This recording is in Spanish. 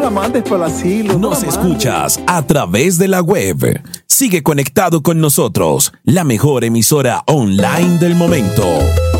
la mandes para el asilo. Nos escuchas a través de la web. Sigue conectado con nosotros, la mejor emisora online del momento.